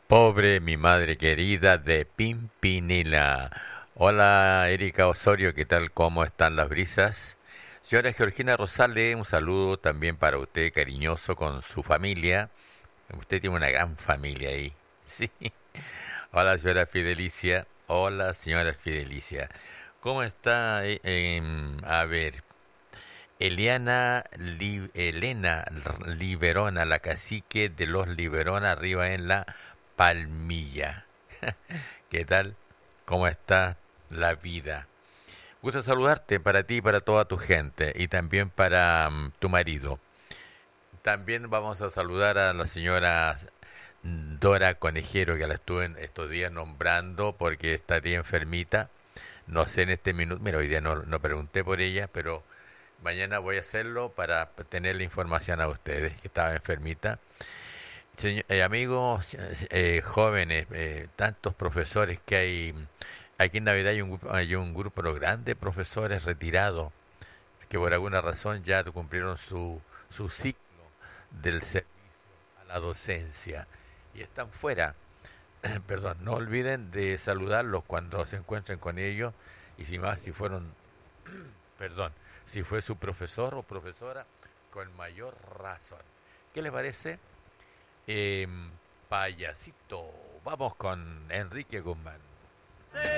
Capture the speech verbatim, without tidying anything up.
Pobre mi madre querida de Pimpinela. Hola Erika Osorio, ¿qué tal? ¿Cómo están las brisas? Señora Georgina Rosales, un saludo también para usted, cariñoso, con su familia. Usted tiene una gran familia ahí. Sí. Hola señora Fidelicia. Hola señora Fidelicia. ¿Cómo está? eh, em, a ver, Eliana Li- Elena Liberona, la cacique de los Liberona, arriba en la Palmilla. ¿Qué tal? ¿Cómo está la vida? Gusto saludarte para ti y para toda tu gente y también para mm, tu marido. También vamos a saludar a la señora Dora Conejero, que la estuve en estos días nombrando porque estaría enfermita. No sé en este minuto, mira, hoy día no, no pregunté por ella, pero mañana voy a hacerlo para tener la información a ustedes, que estaba enfermita. Señor- eh, amigos eh, jóvenes, eh, tantos profesores que hay. Aquí en Navidad hay un, grupo- hay un grupo grande de profesores retirados que por alguna razón ya cumplieron su, su ciclo del servicio a la docencia y están fuera. Perdón, no olviden de saludarlos cuando se encuentren con ellos y si más, si fueron, perdón, si fue su profesor o profesora, con mayor razón. ¿Qué les parece? Eh, Payasito. Vamos con Enrique Guzmán.